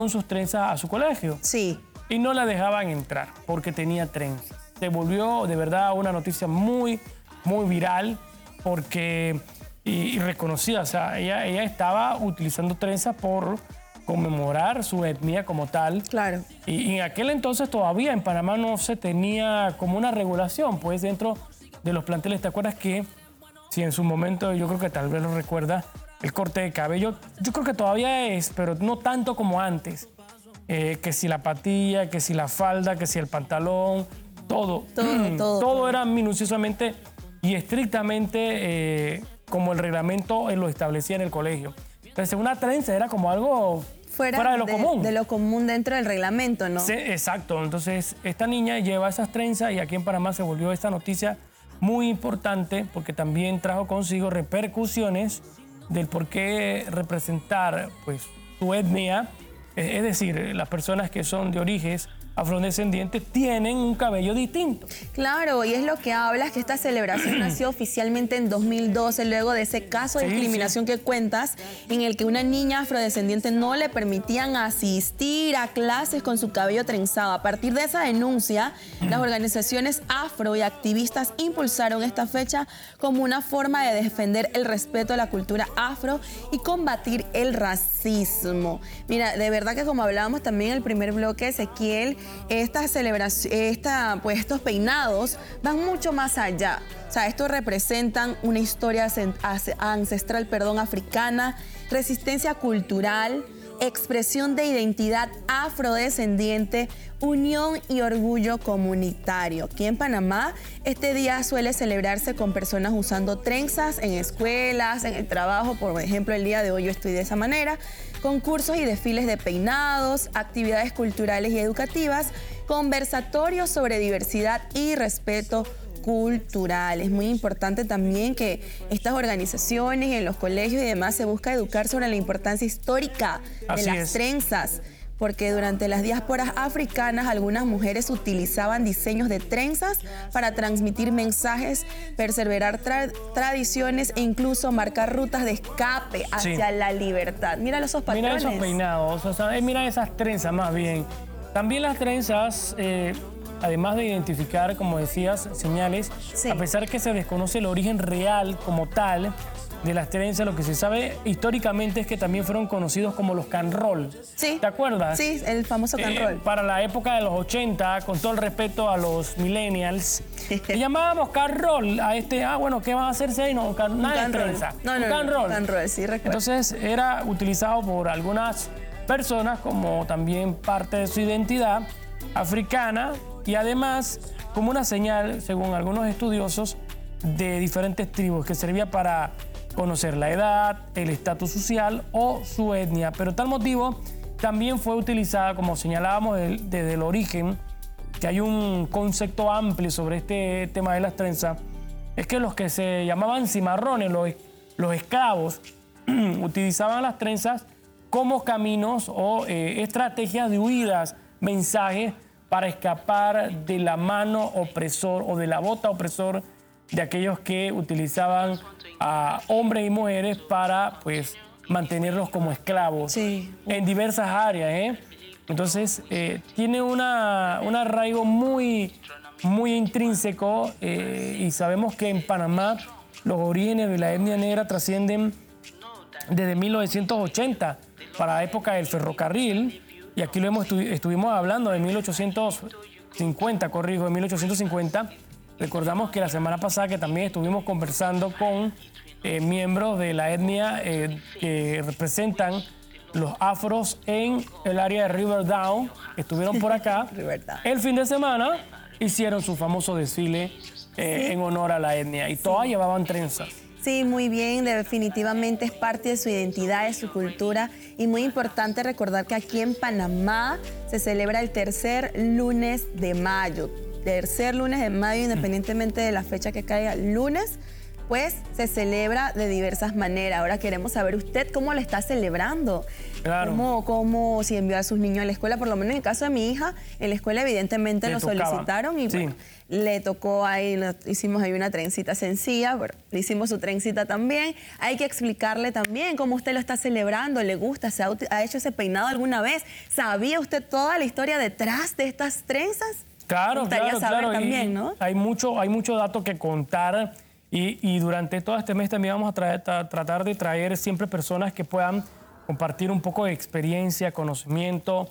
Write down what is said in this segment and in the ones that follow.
con sus trenzas a su colegio. Sí. Y no la dejaban entrar porque tenía trenzas. Se volvió de verdad una noticia muy, muy viral porque, y reconocida, o sea, ella estaba utilizando trenzas por conmemorar su etnia como tal. Claro. Y en aquel entonces todavía en Panamá no se tenía como una regulación, pues dentro de los planteles. ¿Te acuerdas que si en su momento, yo creo que tal vez lo recuerdas, el corte de cabello, yo creo que todavía es, pero no tanto como antes? Que si la patilla, que si la falda, que si el pantalón, todo era minuciosamente y estrictamente como el reglamento lo establecía en el colegio. Entonces una trenza era como algo fuera de lo común. De lo común dentro del reglamento, ¿no? Sí, exacto. Entonces esta niña lleva esas trenzas y aquí en Panamá se volvió esta noticia muy importante porque también trajo consigo repercusiones del por qué representar pues, su etnia. Es decir, las personas que son de orígenes afrodescendientes tienen un cabello distinto. Claro, y es lo que hablas, que esta celebración nació oficialmente en 2012, luego de ese caso de discriminación que cuentas, en el que una niña afrodescendiente no le permitían asistir a clases con su cabello trenzado. A partir de esa denuncia, las organizaciones afro y activistas impulsaron esta fecha como una forma de defender el respeto a la cultura afro y combatir el racismo. Mira, de verdad que como hablábamos también en el primer bloque, Ezequiel, estas celebraciones, pues estos peinados van mucho más allá. O sea, estos representan una historia ancestral, africana, resistencia cultural, expresión de identidad afrodescendiente, unión y orgullo comunitario. Aquí en Panamá, este día suele celebrarse con personas usando trenzas en escuelas, en el trabajo. Por ejemplo, el día de hoy yo estoy de esa manera. Concursos y desfiles de peinados, actividades culturales y educativas, conversatorios sobre diversidad y respeto cultural. Es muy importante también que estas organizaciones en los colegios y demás se busca educar sobre la importancia histórica de las trenzas, porque durante las diásporas africanas algunas mujeres utilizaban diseños de trenzas para transmitir mensajes, perseverar tradiciones e incluso marcar rutas de escape hacia la libertad. Mira esos patrones. Mira esos peinados, o sea, mira esas trenzas más bien. También las trenzas, además de identificar, como decías, señales, a pesar que se desconoce el origen real como tal de las trenzas, lo que se sabe históricamente es que también fueron conocidos como los can-roll. Sí. ¿Te acuerdas? Sí, el famoso can-roll. Para la época de los 80, con todo el respeto a los millennials, le llamábamos can-roll a este, bueno, ¿qué va a hacerse ahí? No, nada de trenza. No, can-roll. Can-roll, sí, recuerdo. Entonces era utilizado por algunas personas como también parte de su identidad africana y además como una señal, según algunos estudiosos, de diferentes tribus que servía para conocer la edad, el estatus social o su etnia. Pero tal motivo también fue utilizada, como señalábamos desde el origen, que hay un concepto amplio sobre este tema de las trenzas, es que los que se llamaban cimarrones, los esclavos, utilizaban las trenzas como caminos o estrategias de huidas, mensajes para escapar de la mano opresor o de la bota opresor de aquellos que utilizaban a hombres y mujeres para, pues, mantenerlos como esclavos en diversas áreas. Entonces, tiene un arraigo muy, muy intrínseco y sabemos que en Panamá los orígenes de la etnia negra trascienden desde 1980 para la época del ferrocarril, y aquí estuvimos hablando de 1850, corrijo, de 1850. Recordamos que la semana pasada que también estuvimos conversando con miembros de la etnia que representan los afros en el área de Riverdale, que estuvieron por acá. El fin de semana hicieron su famoso desfile en honor a la etnia y todas llevaban trenzas. Sí, muy bien, definitivamente es parte de su identidad, de su cultura, y muy importante recordar que aquí en Panamá se celebra el tercer lunes de mayo. Tercer lunes de mayo, independientemente de la fecha que caiga lunes, pues se celebra de diversas maneras. Ahora queremos saber usted cómo lo está celebrando. Claro. Cómo si envió a sus niños a la escuela, por lo menos en el caso de mi hija, en la escuela evidentemente lo solicitaron y sí. bueno, le tocó ahí, hicimos ahí una trencita sencilla, pero le hicimos su trencita también. Hay que explicarle también cómo usted lo está celebrando, le gusta, se ha hecho ese peinado alguna vez. ¿Sabía usted toda la historia detrás de estas trenzas? Claro, claro. También, ¿no? Hay mucho dato que contar y durante todo este mes también vamos a tratar de traer siempre personas que puedan compartir un poco de experiencia, conocimiento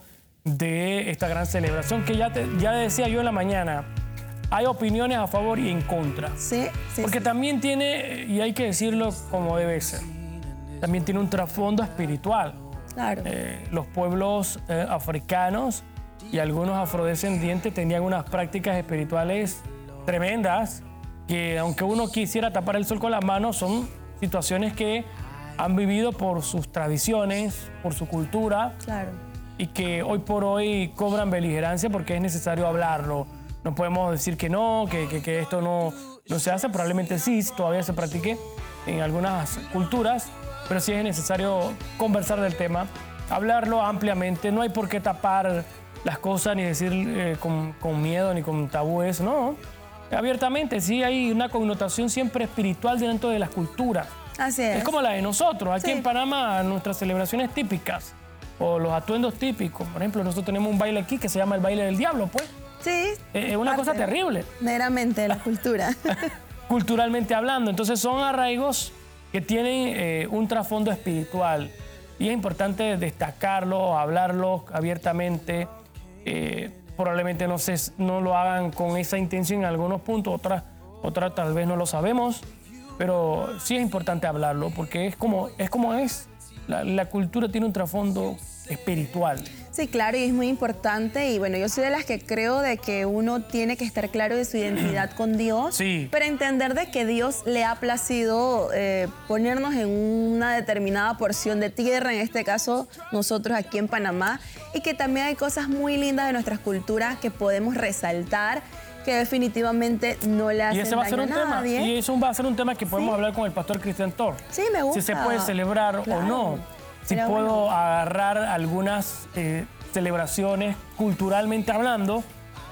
de esta gran celebración que ya decía yo en la mañana. Hay opiniones a favor y en contra. Sí. Porque también tiene, y hay que decirlo como debe ser, también tiene un trasfondo espiritual. Claro. Los pueblos africanos y algunos afrodescendientes tenían unas prácticas espirituales tremendas que, aunque uno quisiera tapar el sol con las manos, son situaciones que han vivido por sus tradiciones, por su cultura, claro, y que hoy por hoy cobran beligerancia porque es necesario hablarlo. No podemos decir que no, que esto no se hace. Probablemente sí, todavía se practique en algunas culturas, pero sí es necesario conversar del tema, hablarlo ampliamente. No hay por qué tapar las cosas ni decir con miedo ni con tabúes, no. Abiertamente, sí hay una connotación siempre espiritual dentro de las culturas. Así es. Es como la de nosotros. Aquí sí. En Panamá, nuestras celebraciones típicas o los atuendos típicos. Por ejemplo, nosotros tenemos un baile aquí que se llama el baile del diablo, pues. Sí. Es una cosa terrible. Meramente de la cultura. Culturalmente hablando. Entonces son arraigos que tienen un trasfondo espiritual. Y es importante destacarlo, hablarlo abiertamente. Probablemente no lo hagan con esa intención en algunos puntos, otras tal vez no lo sabemos, pero sí es importante hablarlo porque es como es. La cultura tiene un trasfondo espiritual. Sí, claro, y es muy importante. Y bueno, yo soy de las que creo de que uno tiene que estar claro de su identidad con Dios, sí. Pero entender de que Dios le ha placido ponernos en una determinada porción de tierra, en este caso nosotros aquí en Panamá, y que también hay cosas muy lindas de nuestras culturas que podemos resaltar, que definitivamente no le hacen daño a nadie. Y eso va a ser un tema que podemos hablar con el pastor Cristian Tor. Sí, me gusta. Si se puede celebrar o no. Si puedo agarrar algunas celebraciones culturalmente hablando,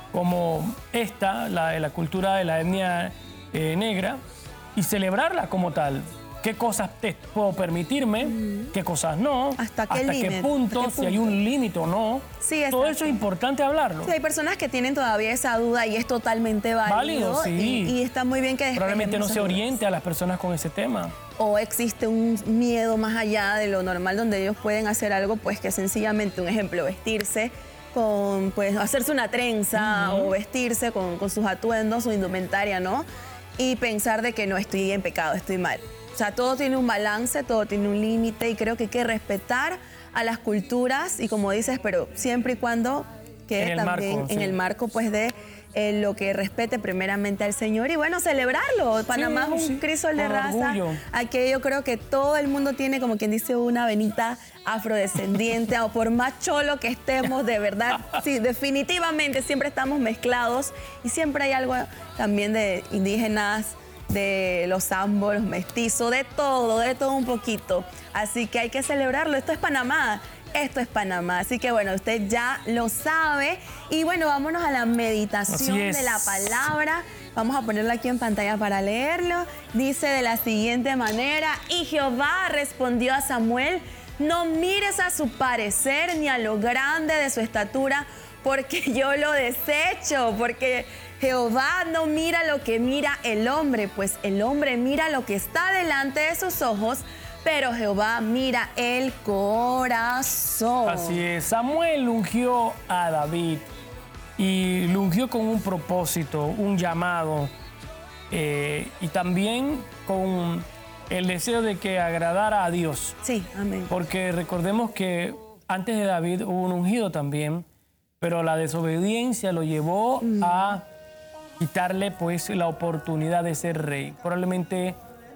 como esta, la cultura de la etnia negra, y celebrarla como tal. ¿Qué cosas puedo permitirme? ¿Qué cosas no? ¿Hasta qué punto? Si hay un límite o no. Sí, todo eso es importante hablarlo. Sí, hay personas que tienen todavía esa duda y es totalmente válido. Sí. Y está muy bien que probablemente no se oriente a las personas con ese tema. O existe un miedo más allá de lo normal donde ellos pueden hacer algo, pues que sencillamente, un ejemplo, vestirse con, pues hacerse una trenza o vestirse con sus atuendos, su indumentaria, ¿no? Y pensar de que no estoy en pecado, estoy mal. O sea, todo tiene un balance, todo tiene un límite y creo que hay que respetar a las culturas y como dices, pero siempre y cuando quede también en el marco pues de lo que respete primeramente al Señor y bueno, celebrarlo. Panamá es un crisol de raza. Orgullo. Aquí yo creo que todo el mundo tiene, como quien dice, una venita afrodescendiente o por más cholo que estemos, de verdad, sí, definitivamente siempre estamos mezclados y siempre hay algo también de indígenas, de los ambos, los mestizos, de todo un poquito. Así que hay que celebrarlo. Esto es Panamá. Esto es Panamá, así que bueno, usted ya lo sabe. Y bueno, vámonos a la meditación de la palabra. Vamos a ponerlo aquí en pantalla para leerlo. Dice de la siguiente manera: y Jehová respondió a Samuel: no mires a su parecer ni a lo grande de su estatura, porque yo lo desecho, porque Jehová no mira lo que mira el hombre, pues el hombre mira lo que está delante de sus ojos, pero Jehová mira el corazón. Así es. Samuel ungió a David y lo ungió con un propósito, un llamado y también con el deseo de que agradara a Dios. Sí, amén. Porque recordemos que antes de David hubo un ungido también, pero la desobediencia lo llevó a quitarle pues la oportunidad de ser rey. Probablemente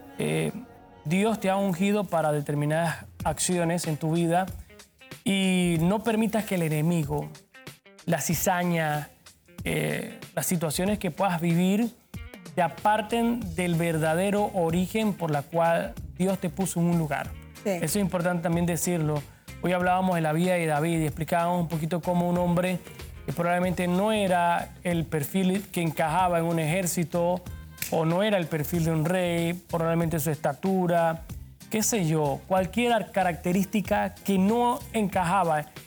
Dios te ha ungido para determinadas acciones en tu vida y no permitas que el enemigo, la cizaña, las situaciones que puedas vivir te aparten del verdadero origen por la cual Dios te puso en un lugar. Sí. Eso es importante también decirlo. Hoy hablábamos de la vida de David y explicábamos un poquito cómo un hombre que probablemente no era el perfil que encajaba en un ejército o no era el perfil de un rey, probablemente su estatura, qué sé yo, cualquier característica que no encajaba